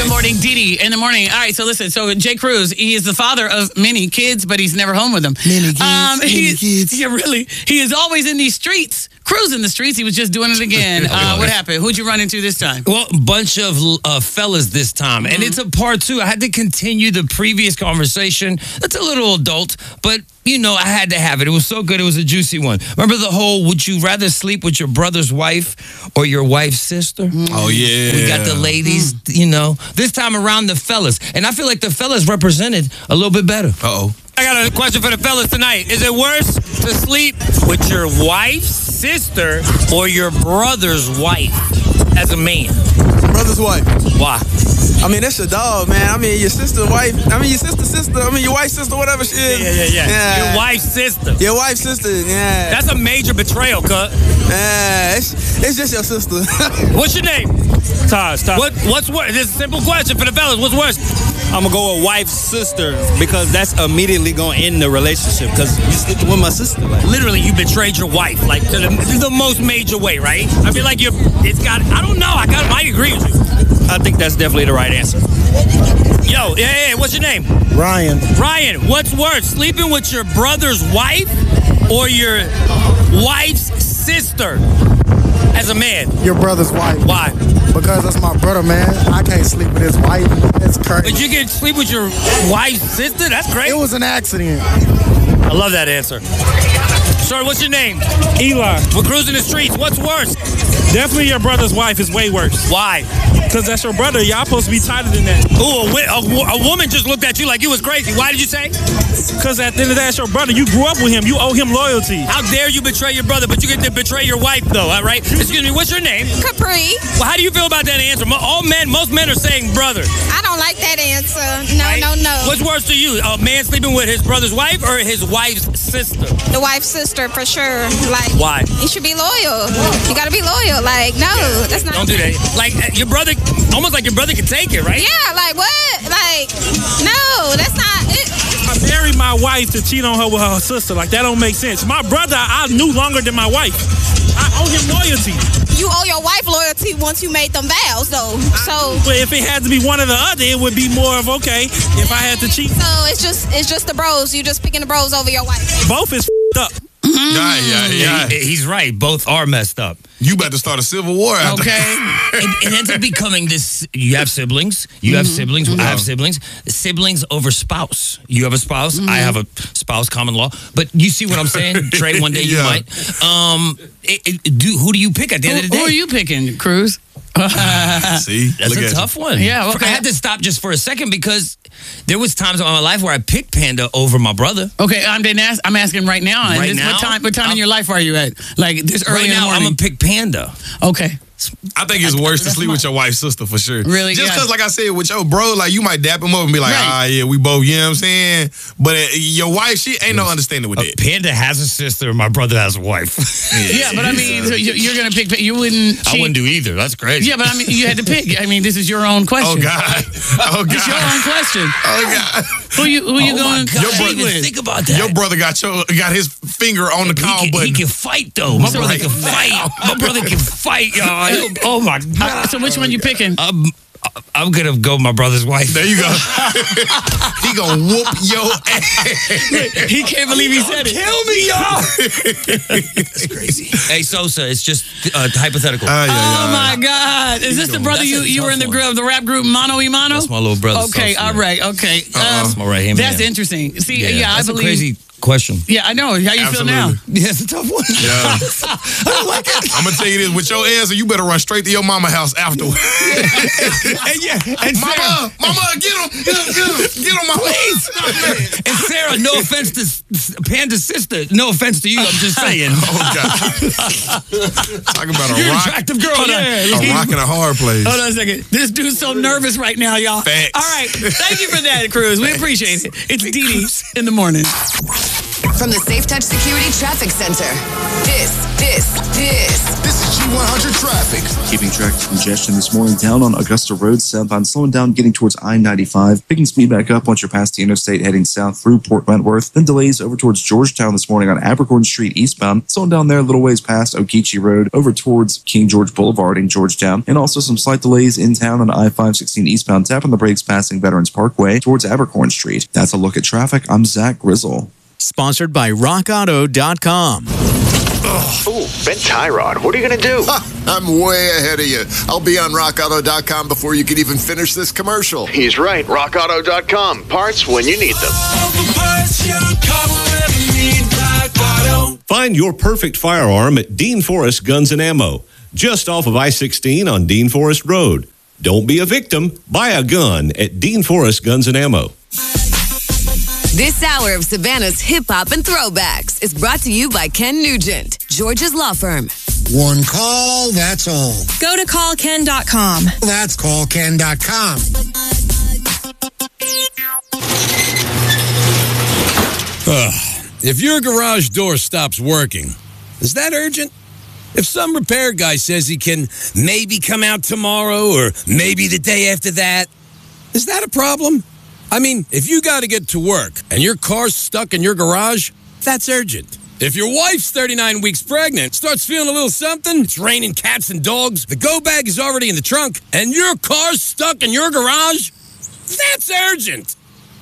Good morning, Dee Dee. In the morning. All right, so listen. So Jay Cruz, he is the father of many kids, but he's never home with them. Many kids. Yeah, really. He is always in these streets, cruising the streets. He was just doing it again. What happened? Who'd you run into this time? Well, a bunch of fellas this time. And it's a part two. I had to continue the previous conversation. That's a little adult, but, you know, I had to have it. It was so good. It was a juicy one. Remember the whole, would you rather sleep with your brother's wife or your wife's sister? Oh, yeah. We got the ladies, you know. This time around, the fellas. And I feel like the fellas represented a little bit better. Uh-oh. I got a question for the fellas tonight. Is it worse to sleep with your wife's sister or your brother's wife as a man? Brother's wife. Why? I mean, that's your dog, man. I mean, your sister, wife. I mean, your sister. I mean, your wife's sister, whatever she is. Yeah. Your wife's sister. Your wife's sister, yeah. That's a major betrayal, cut. Yeah, it's just your sister. What's your name? Taj. What's worse? This is a simple question for the fellas. What's worse? I'm gonna go with wife's sister because that's immediately gonna end the relationship because you slept with my sister. Like. Literally, you betrayed your wife, like to the most major way, right? I feel like I don't know. I might agree with you. I think that's definitely the right answer. Yo, yeah, what's your name? Ryan. Ryan, what's worse, sleeping with your brother's wife or your wife's sister as a man? Your brother's wife. Why? Because that's my brother, man. I can't sleep with his wife. That's crazy. But you can sleep with your wife's sister? That's great. It was an accident. I love that answer. Sir, what's your name? Eli. We're cruising the streets. What's worse? Definitely your brother's wife is way worse. Why? Because that's your brother. Y'all supposed to be tighter than that. Ooh, a woman just looked at you like you was crazy. Why did you say? Because at the end of the day, that's your brother. You grew up with him. You owe him loyalty. How dare you betray your brother, but you get to betray your wife, though, all right? Excuse me, what's your name? Capri. Well, how do you feel about that answer? Most men are saying brother. I don't like that answer. No, right? no. What's worse to you, a man sleeping with his brother's wife or his wife's sister? The wife's sister, for sure. Like, why? You should be loyal. You gotta be loyal. Like, no, that's not. Don't do that. Like, your brother, almost like your brother can take it, right? Yeah, like what? Like, no, that's not it. I married my wife to cheat on her with her sister. Like, that don't make sense. My brother, I knew longer than my wife. I owe him loyalty. You owe your wife loyalty once you made them vows, though. So, but if it had to be one or the other, it would be more of okay if I had to cheat. So it's just the bros. You just picking the bros over your wife. Both is up. Yeah. He's right. Both are messed up. You about to start a civil war after. Okay. It ends up becoming this. You have siblings. You have siblings. I have siblings. Siblings over spouse. You have a spouse. I have a spouse, common law. But you see what I'm saying? Trey, one day you might. Who do you pick at the end of the day? Who are you picking, Cruz? See? That's a tough one. Yeah, okay. I had to stop just for a second because there was times in my life where I picked Panda over my brother. Okay, I'm asking right now. Right now? What time in your life are you at? Like this early Right in the now, morning? I'm going to pick Panda. Okay. I think it's worse to sleep with your wife's sister for sure. Really? Just Yeah. because, like I said, with your bro, like you might dap him up and be like, yeah, we both, you know what I'm saying? But your wife, she ain't no understanding with that. Panda has a sister, my brother has a wife. Yeah, but I mean, so you're going to pick, you wouldn't cheat. I wouldn't do either. That's crazy. Yeah, but I mean, you had to pick. I mean, this is your own question. Oh, God. Oh, God. It's your own question. Oh, God. Who you going to cheat with? Think about that. Your brother got his finger on the call button. He can fight, though. My brother can fight. My brother can fight, y'all. Oh, my God. So which one you picking? I'm going to go with my brother's wife. There you go. He gonna whoop your ass. He can't believe he said it. Kill me, y'all. That's crazy. Hey, Sosa, it's just hypothetical. Oh, my God. Is this the brother you were in the rap group Mano y Mano? That's my little brother. Okay, Sosa. all right, okay. That's my right hand man. That's interesting. See, yeah, that's I believe. a crazy question. Yeah, I know. How you feel now? Yeah, it's a tough one. Yeah. I don't like it. I'm gonna tell you this: with your answer, you better run straight to your mama house afterwards. And mama, get him, mama. Please. And Sarah, no offense to Panda's sister. No offense to you. I'm just saying. Oh God. Talking about You're a an rock, attractive girl. a rock and a hard place. Hold on a second. This dude's so nervous right now, y'all. Facts. All right. Thank you for that, Cruz. We appreciate it. It's Dee Dee in the morning. From the Safe Touch Security Traffic Center, this This is G100 traffic. Keeping track of congestion this morning down on Augusta Road, southbound, slowing down, getting towards I-95, picking speed back up once you're past the interstate, heading south through Port Wentworth. Then delays over towards Georgetown this morning on Abercorn Street eastbound, slowing down there a little ways past Okeechee Road over towards King George Boulevard in Georgetown, and also some slight delays in town on I-516 eastbound, tapping the brakes passing Veterans Parkway towards Abercorn Street. That's a look at traffic. I'm Zach Grizzle. Sponsored by RockAuto.com. Ooh, bent tie rod. What are you going to do? I'm way ahead of you. I'll be on RockAuto.com before you can even finish this commercial. He's right. RockAuto.com. Parts when you need them. Find your perfect firearm at Dean Forest Guns and Ammo, just off of I-16 on Dean Forest Road. Don't be a victim. Buy a gun at Dean Forest Guns and Ammo. This hour of Savannah's Hip Hop and Throwbacks is brought to you by Ken Nugent, George's Law Firm. One call, that's all. Go to callken.com. That's callken.com. If your garage door stops working, is that urgent? If some repair guy says he can maybe come out tomorrow or maybe the day after that, is that a problem? I mean, if you got to get to work and your car's stuck in your garage, that's urgent. If your wife's 39 weeks pregnant, starts feeling a little something, it's raining cats and dogs, the go bag is already in the trunk, and your car's stuck in your garage, that's urgent.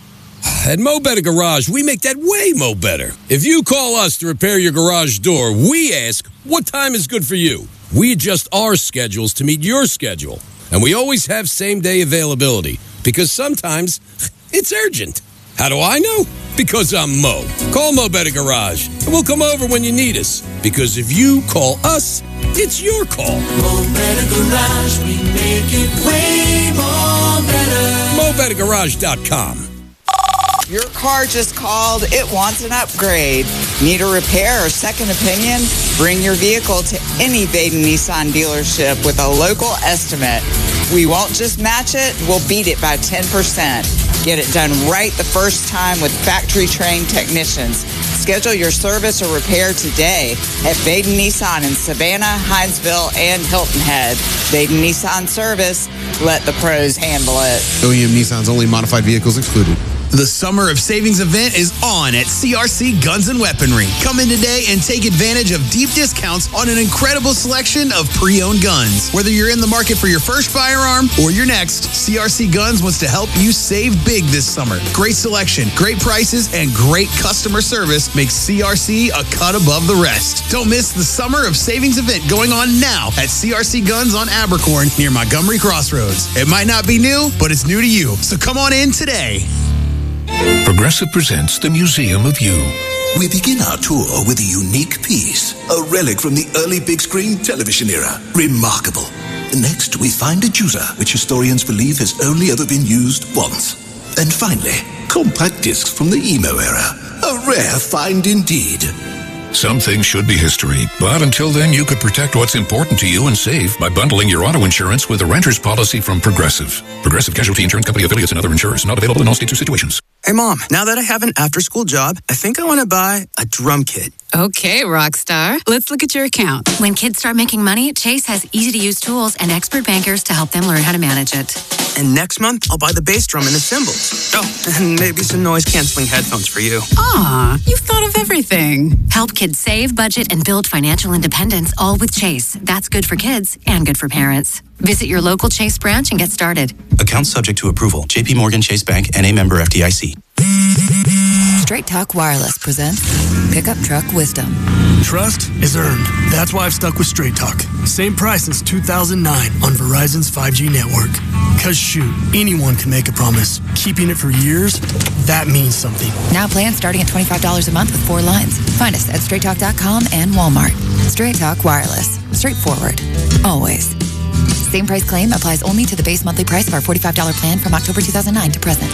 At Mo Better Garage, we make that way mo better. If you call us to repair your garage door, we ask, what time is good for you? We adjust our schedules to meet your schedule. And we always have same-day availability, because sometimes it's urgent. How do I know? Because I'm Mo. Call Mo Better Garage, and we'll come over when you need us. Because if you call us, it's your call. Mo Better Garage, we make it way more better. MoBetterGarage.com. Your car just called. It wants an upgrade. Need a repair or second opinion? Bring your vehicle to any Baden Nissan dealership with a local estimate. We won't just match it, we'll beat it by 10%. Get it done right the first time with factory-trained technicians. Schedule your service or repair today at Baden Nissan in Savannah, Hinesville, and Hilton Head. Baden Nissan Service. Let the pros handle it. OEM Nissan's only modified vehicles excluded. The Summer of Savings event is on at CRC Guns and Weaponry. Come in today and take advantage of deep discounts on an incredible selection of pre-owned guns. Whether you're in the market for your first firearm or your next, CRC Guns wants to help you save big this summer. Great selection, great prices, and great customer service makes CRC a cut above the rest. Don't miss the Summer of Savings event going on now at CRC Guns on Abercorn near Montgomery Crossroads. It might not be new, but it's new to you. So come on in today. Progressive presents the Museum of You. We begin our tour with a unique piece, a relic from the early big screen television era. Remarkable. Next, we find a juicer, which historians believe has only ever been used once. And finally, compact discs from the emo era. A rare find indeed. Some things should be history, but until then, you could protect what's important to you and save by bundling your auto insurance with a renter's policy from Progressive. Progressive Casualty Insurance Company affiliates and other insurers. Not available in all states or situations. Hey, Mom, now that I have an after-school job, I think I want to buy a drum kit. Okay, Rockstar. Let's look at your account. When kids start making money, Chase has easy-to-use tools and expert bankers to help them learn how to manage it. And next month, I'll buy the bass drum and the cymbals. Oh, and maybe some noise-canceling headphones for you. Aw, you've thought of everything. Help kids save, budget, and build financial independence, all with Chase. That's good for kids and good for parents. Visit your local Chase branch and get started. Account subject to approval. J.P. Morgan Chase Bank, N.A. member FDIC. Straight Talk Wireless presents Pickup Truck Wisdom. Trust is earned. That's why I've stuck with Straight Talk. Same price since 2009 on Verizon's 5G network. Cause shoot, anyone can make a promise. Keeping it for years, that means something. Now plans starting at $25 a month with 4 lines. Find us at StraightTalk.com and Walmart. Straight Talk Wireless. Straightforward. Always. Same price claim applies only to the base monthly price of our $45 plan from October 2009 to present.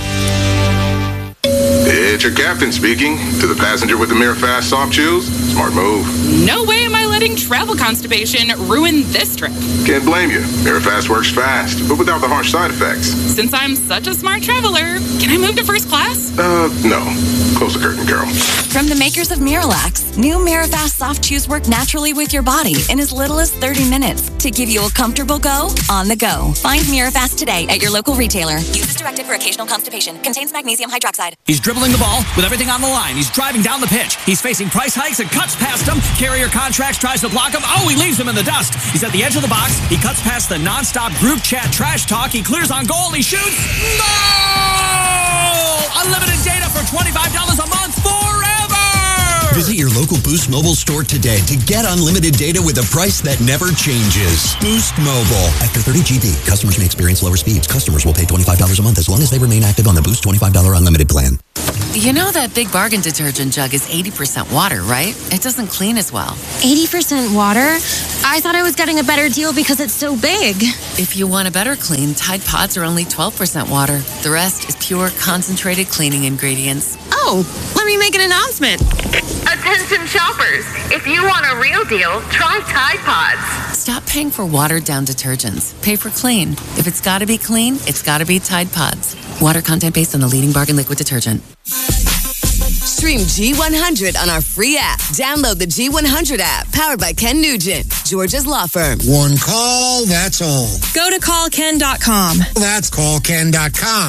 It's your captain speaking. To the passenger with the Mirror Fast Soft Chews, smart move. No way am I letting travel constipation ruin this trip. Can't blame you. Airfast works fast, but without the harsh side effects. Since I'm such a smart traveler, can I move to first class? No. Close the curtain, Carol. From the makers of Miralax, new Mirafast soft chews work naturally with your body in as little as 30 minutes to give you a comfortable go on the go. Find Mirafast today at your local retailer. Use as directed for occasional constipation. Contains magnesium hydroxide. He's dribbling the ball with everything on the line. He's driving down the pitch. He's facing price hikes and cuts past him. Carrier Contracts tries to block him. Oh, he leaves him in the dust. He's at the edge of the box. He cuts past the nonstop group chat trash talk. He clears on goal. He shoots. Goal! Unlimited data for $25 a month forever! Visit your local Boost Mobile store today to get unlimited data with a price that never changes. Boost Mobile. After 30 GB, customers may experience lower speeds. Customers will pay $25 a month as long as they remain active on the Boost $25 unlimited plan. You know that Big Bargain detergent jug is 80% water, right? It doesn't clean as well. 80% water? I thought I was getting a better deal because it's so big. If you want a better clean, Tide Pods are only 12% water. The rest is pure concentrated cleaning ingredients. Oh, let me make an announcement. Attention shoppers, if you want a real deal, try Tide Pods. Stop paying for watered-down detergents. Pay for clean. If it's got to be clean, it's got to be Tide Pods. Water content based on the leading bargain liquid detergent. Stream G100 on our free app. Download the G100 app, powered by Ken Nugent, Georgia's law firm. One call, that's all. Go to callken.com. That's callken.com.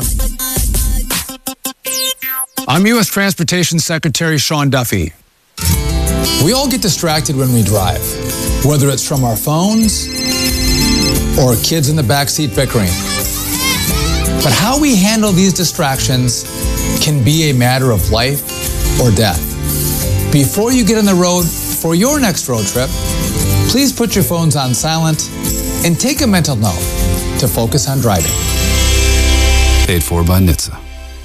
I'm U.S. Transportation Secretary Sean Duffy. We all get distracted when we drive, whether it's from our phones or kids in the backseat bickering. But how we handle these distractions can be a matter of life or death. Before you get on the road for your next road trip, please put your phones on silent and take a mental note to focus on driving. Paid for by NHTSA.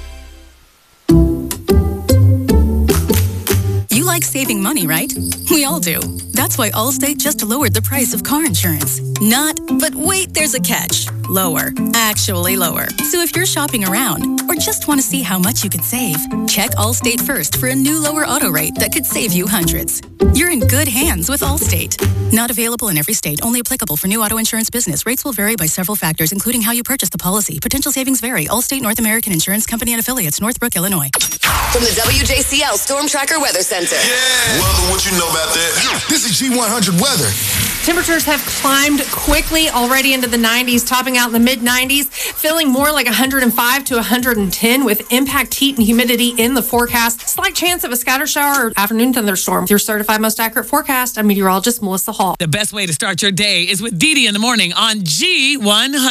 You like saving money, right? We all do. That's why Allstate just lowered the price of car insurance. Not, but wait, there's a catch. Lower. Actually lower. So if you're shopping around or just want to see how much you could save, check Allstate first for a new lower auto rate that could save you hundreds. You're in good hands with Allstate. Not available in every state. Only applicable for new auto insurance business. Rates will vary by several factors, including how you purchase the policy. Potential savings vary. Allstate North American Insurance Company and Affiliates, Northbrook, Illinois. From the WJCL Storm Tracker Weather Center. Yeah. Well, what you know about that? This is G100 weather. Temperatures have climbed quickly already into the 90s, topping out in the mid-90s, feeling more like 105 to 110 with impact heat and humidity in the forecast. Slight chance of a scatter shower or afternoon thunderstorm. With your certified most accurate forecast, I'm meteorologist Melissa Hall. The best way to start your day is with Dee Dee in the morning on G100.